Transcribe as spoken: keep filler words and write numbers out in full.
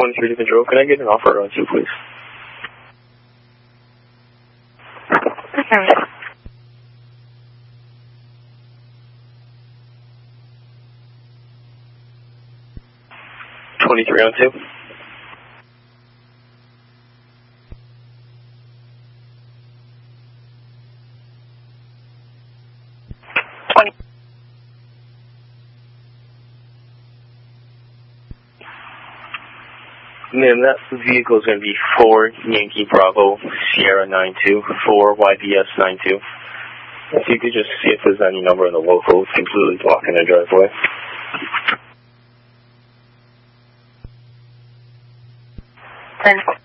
twenty-three to control. Can I get an offer on two, please? Okay. twenty-three on two. twenty. Ma'am, that vehicle is going to be four Yankee Bravo Sierra nine two, four Y B S nine two. If you could just see if there's any number in the local, it's completely blocking the driveway. ten.